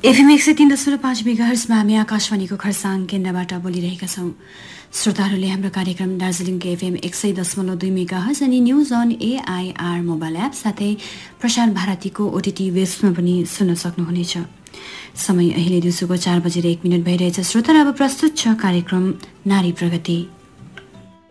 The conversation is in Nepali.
एफएम 103.5 मेगाहर्जमा हामी आकाशवाणीको खरसाङ केन्द्रबाट बोलिरहेका छौँ। श्रोताहरूले हाम्रो कार्यक्रम दार्जिलिङको एफएम 100.2 मेगाहर्ज अनि news on AIR mobile app साथै प्रसार भारतीको ओटिटी वेबमा पनि सुन्न सक्नुहुनेछ। समय अहिले दिउँसोको 4 बजेर 1 मिनट भइरहेछ। श्रोता अब प्रस्तुत छ कार्यक्रम नारी प्रगति।